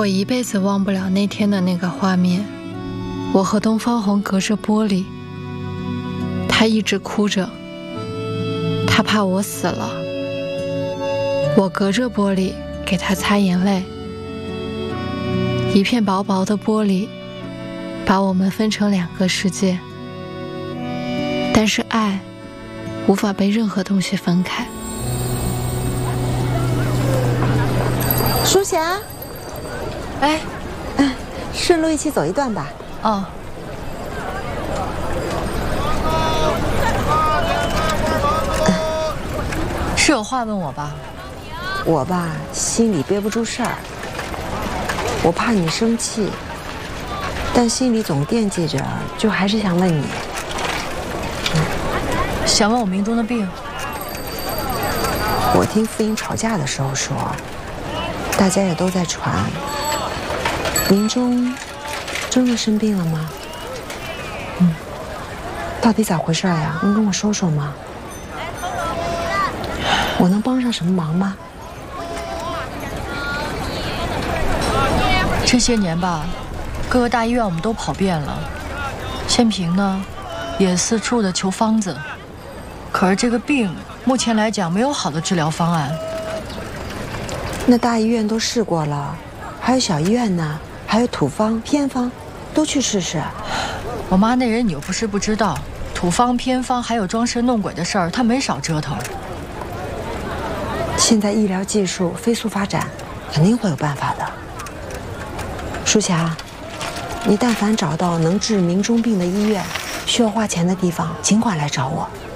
我一辈子忘不了那天的那个画面。我和东方红隔着玻璃，他一直哭着，他怕我死了。我隔着玻璃给他擦眼泪，一片薄薄的玻璃把我们分成两个世界，但是爱无法被任何东西分开。 淑霞， 哎， 顺路一起走一段吧。 哦。是有话问我吧？ 我吧，心里憋不住事儿，我怕你生气，但心里总惦记着，就还是想问你。 想问我明中的病？ 我听傅英吵架的时候说，大家也都在传，明中真的生病了吗？到底咋回事呀？能跟我说说吗？我能帮上什么忙吗？ 这些年吧，各个大医院我们都跑遍了，县平呢，也四处的求方子，可是这个病目前来讲没有好的治疗方案。 那大医院都试过了，还有小医院呢，还有土方、偏方，都去试试。 我妈那人你又不是不知道，土方、偏方还有装神弄鬼的事儿，她没少折腾。 现在医疗技术飞速发展，肯定会有办法的。淑霞，你但凡找到能治明中病的医院，需要花钱的地方，尽管来找我。